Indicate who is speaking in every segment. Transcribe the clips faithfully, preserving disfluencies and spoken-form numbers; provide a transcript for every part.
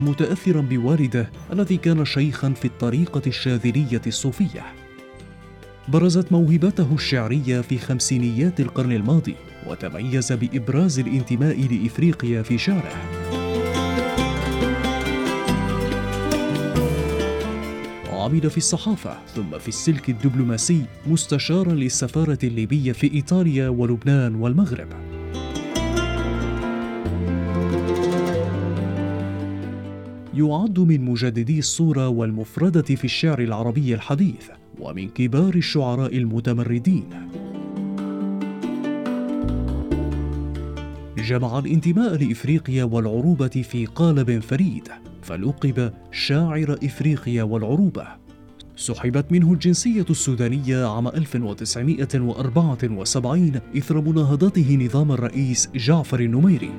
Speaker 1: متأثرا بوالده الذي كان شيخا في الطريقة الشاذلية الصوفية. برزت موهبته الشعرية في خمسينيات القرن الماضي، وتميز بإبراز الانتماء لإفريقيا في شعره. عمل في الصحافة ثم في السلك الدبلوماسي مستشارا للسفارة الليبية في إيطاليا ولبنان والمغرب. يعد من مجددي الصورة والمفردة في الشعر العربي الحديث، ومن كبار الشعراء المتمردين. جمع الانتماء لإفريقيا والعروبة في قالب فريد، فلقب شاعر إفريقيا والعروبة. سحبت منه الجنسية السودانية عام ألف وتسعمائة وأربعة وسبعين إثر مناهضته نظام الرئيس جعفر النميري.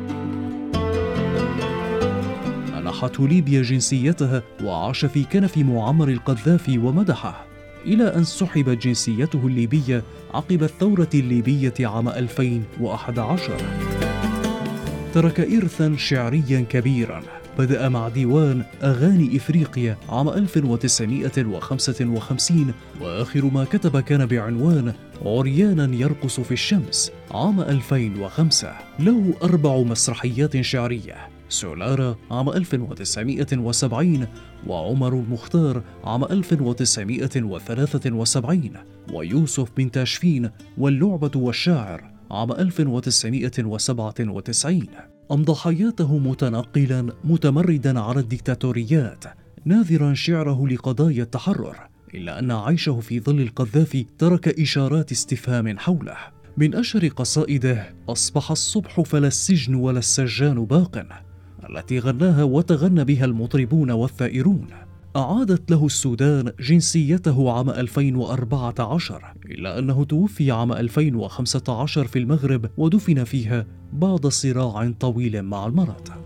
Speaker 1: منحته ليبيا جنسيتها وعاش في كنف معمر القذافي ومدحه، إلى أن سحبت جنسيته الليبية عقب الثورة الليبية عام ألفين وأحد عشر. ترك إرثاً شعرياً كبيراً بدأ مع ديوان أغاني إفريقيا عام ألف وتسعمائة وخمسة وخمسين، وآخر ما كتب كان بعنوان عرياناً يرقص في الشمس عام ألفين وخمسة. له أربع مسرحيات شعرية: سولارا عام ألف وتسعمائة وسبعين، وعمر المختار عام ألف وتسعمائة وثلاثة وسبعين، ويوسف بن تاشفين واللعبة والشاعر عام ألف وتسعمائة وسبعة وتسعين. أمضى حياته متنقلا متمردا على الديكتاتوريات، ناذرا شعره لقضايا التحرر، إلا أن عيشه في ظل القذافي ترك إشارات استفهام حوله. من أشهر قصائده أصبح الصبح فلا السجن ولا السجان باق، التي غناها وتغنى بها المطربون والثائرون. أعادت له السودان جنسيته عام ألفين وأربعة عشر، إلا أنه توفي عام ألفين وخمسة عشر في المغرب، ودفن فيها بعد صراع طويل مع المرض.